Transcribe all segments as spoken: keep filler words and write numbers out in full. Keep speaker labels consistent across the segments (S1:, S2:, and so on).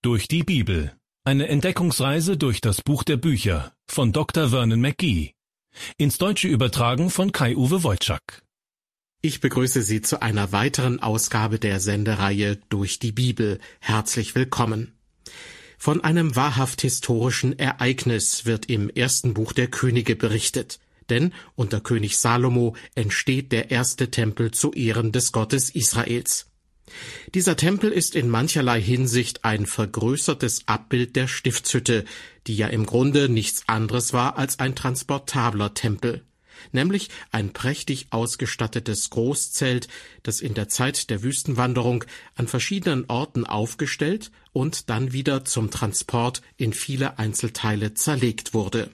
S1: Durch die Bibel. Eine Entdeckungsreise durch das Buch der Bücher von Doktor Vernon McGee. Ins Deutsche übertragen von Kai-Uwe Wojczak.
S2: Ich begrüße Sie zu einer weiteren Ausgabe der Sendereihe Durch die Bibel. Herzlich willkommen. Von einem wahrhaft historischen Ereignis wird im ersten Buch der Könige berichtet. Denn unter König Salomo entsteht der erste Tempel zu Ehren des Gottes Israels. Dieser Tempel ist in mancherlei Hinsicht ein vergrößertes Abbild der Stiftshütte, die ja im Grunde nichts anderes war als ein transportabler Tempel, nämlich ein prächtig ausgestattetes Großzelt, das in der Zeit der Wüstenwanderung an verschiedenen Orten aufgestellt und dann wieder zum Transport in viele Einzelteile zerlegt wurde.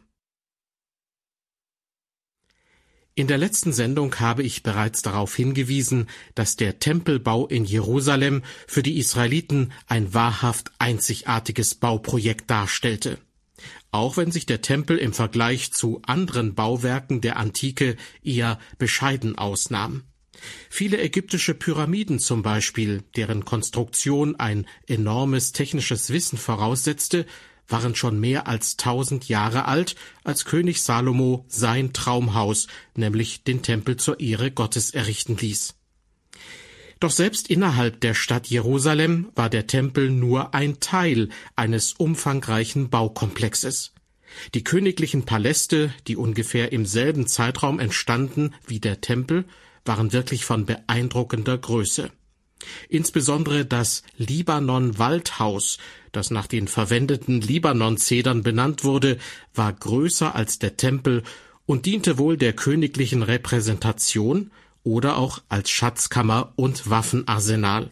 S2: In der letzten Sendung habe ich bereits darauf hingewiesen, dass der Tempelbau in Jerusalem für die Israeliten ein wahrhaft einzigartiges Bauprojekt darstellte. Auch wenn sich der Tempel im Vergleich zu anderen Bauwerken der Antike eher bescheiden ausnahm. Viele ägyptische Pyramiden zum Beispiel, deren Konstruktion ein enormes technisches Wissen voraussetzte, waren schon mehr als tausend Jahre alt, als König Salomo sein Traumhaus, nämlich den Tempel zur Ehre Gottes, errichten ließ. Doch selbst innerhalb der Stadt Jerusalem war der Tempel nur ein Teil eines umfangreichen Baukomplexes. Die königlichen Paläste, die ungefähr im selben Zeitraum entstanden wie der Tempel, waren wirklich von beeindruckender Größe. Insbesondere das Libanon-Waldhaus, das nach den verwendeten Libanon-Zedern benannt wurde, war größer als der Tempel und diente wohl der königlichen Repräsentation oder auch als Schatzkammer und Waffenarsenal.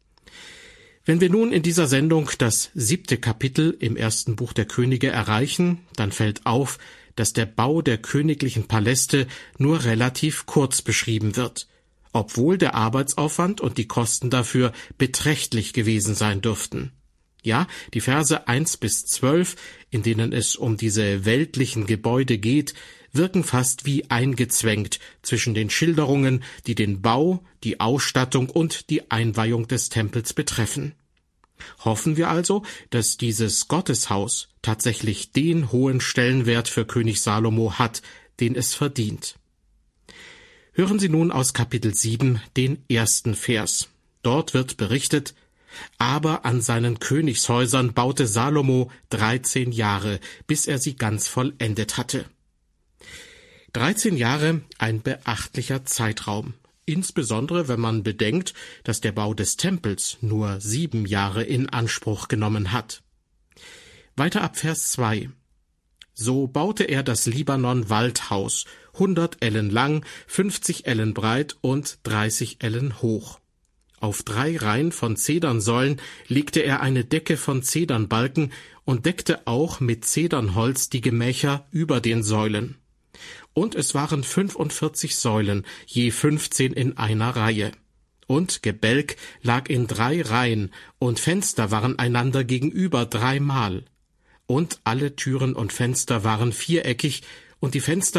S2: Wenn wir nun in dieser Sendung das siebte Kapitel im ersten Buch der Könige erreichen, dann fällt auf, dass der Bau der königlichen Paläste nur relativ kurz beschrieben wird, obwohl der Arbeitsaufwand und die Kosten dafür beträchtlich gewesen sein dürften. Ja, die Verse eins bis zwölf, in denen es um diese weltlichen Gebäude geht, wirken fast wie eingezwängt zwischen den Schilderungen, die den Bau, die Ausstattung und die Einweihung des Tempels betreffen. Hoffen wir also, dass dieses Gotteshaus tatsächlich den hohen Stellenwert für König Salomo hat, den es verdient. Hören Sie nun aus Kapitel sieben den ersten Vers. Dort wird berichtet: Aber an seinen Königshäusern baute Salomo dreizehn Jahre, bis er sie ganz vollendet hatte. Dreizehn Jahre, ein beachtlicher Zeitraum, insbesondere wenn man bedenkt, dass der Bau des Tempels nur sieben Jahre in Anspruch genommen hat. Weiter ab Vers zwei. So baute er das Libanon-Waldhaus, hundert Ellen lang, fünfzig Ellen breit und dreißig Ellen hoch. Auf drei Reihen von Zedernsäulen legte er eine Decke von Zedernbalken und deckte auch mit Zedernholz die Gemächer über den Säulen. Und es waren fünfundvierzig Säulen, je fünfzehn in einer Reihe. Und Gebälk lag in drei Reihen, und Fenster waren einander gegenüber dreimal. Und alle Türen und Fenster waren viereckig, und die Fenster